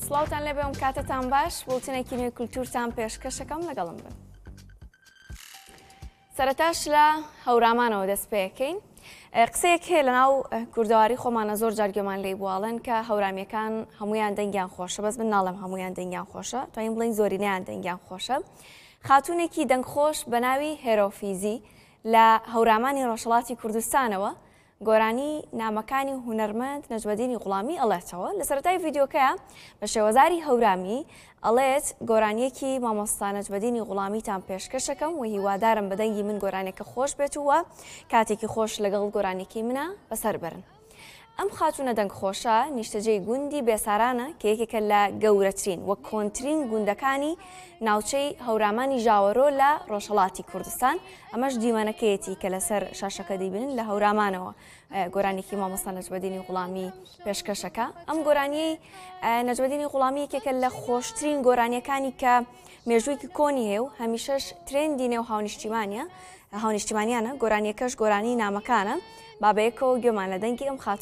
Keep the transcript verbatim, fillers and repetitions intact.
سڵاوتان لێبێ و کاتتان باش بۆڵتنێکی نوێی کولتورتان پێشکەشەکەم لەگەڵم بن. سەرەتاش لە هەورامانەوە دەست پێەکەین. قسەیەک هەیە لەناو کوردەواری خۆمانە زۆر جار گوێمان لێی بواڵن کە هەورامیەکان هەمویان دەنگیان خۆشە، بەس من ناڵێم هەمویان دەنگیان خۆشە، توانین بڵین زۆرینەیان دەنگیان خۆشە. خاتوونێکی دەنگخۆش بە ناوی هێرۆفیزی لە هەورامانی ڕۆژهەڵاتی کوردستانەوە گۆرانی نامەکانی هونەرمەند نەجمەدینی غوڵامی ئەڵێتەوە. لە سەرەتای ڤیدیۆکەیە بە شێوەزاری هەورامی ئەڵێت گۆرانیەکی مامۆستا نەجمەدینی غوڵامیتان پێشکەشەکەم و هیوادارم بە دەنگی من گۆرانێکە خۆش بێت وە کاتێکی خۆش لەگەڵ گۆرانێکی منە بەسەر برن. ئەم خاتونە دەنگخۆشە نیشتەجێی گوندی بێسارانە کە یەکێکە لە گەورەترین وە کۆنترین گوندەکانی ناوچەی هەورامانی ژاوەرۆ لە ڕۆژهەڵاتی کوردستان. ئەمەش دیمەنەکەیەتی کە لەسەر شاشەکە دەیبینن لە هەورامانەوە گۆرانێکی مامۆستا نەجمەدینی غوڵامی پێشکەشەکە. ئەم گۆرانیەی نەجمەدینی غوڵامی یەکێکە لە خۆشترین گۆرانیەکانی کە مێژوویکی کۆنی هەیە و هەمیشەش ترێندی نێو هاونیشتیمانیە هاونیشتیمانیانە. گۆرانیەکەش گۆرانی نامەکانە. با بەیەکەوە گوێمان لە دەنگی ئەم خاتونە